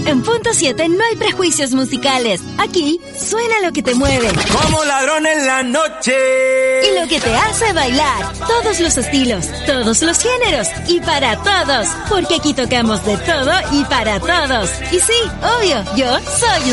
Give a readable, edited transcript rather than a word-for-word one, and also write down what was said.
En Punto 7 no hay prejuicios musicales. Aquí suena lo que te mueve. Como ladrón en la noche. Y lo que te hace bailar. Todos los estilos, todos los géneros y para todos. Porque aquí tocamos de todo y para todos. Y sí, obvio, yo soy un